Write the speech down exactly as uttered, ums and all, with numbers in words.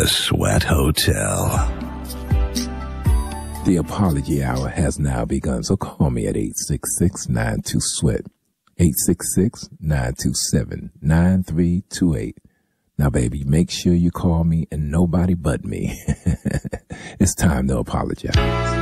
The Sweat Hotel. The apology hour has now begun, so call me at eight six six, nine two, SWEAT, eight six six, nine two seven, nine three two eight. Now, baby, make sure you call me and nobody but me. It's time to apologize.